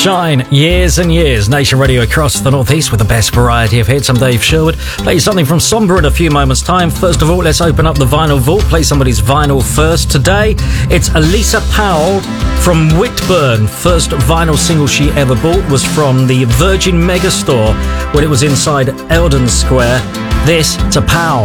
Shine, Years and Years. Nation Radio across the Northeast with the best variety of hits. I'm Dave Sherwood. Play something from Sombra in a few moments' time. First of all, let's open up the vinyl vault. Play somebody's vinyl first. Today, it's Elisa Powell from Whitburn. First vinyl single she ever bought was from the Virgin Megastore when it was inside Eldon Square. This to Powell.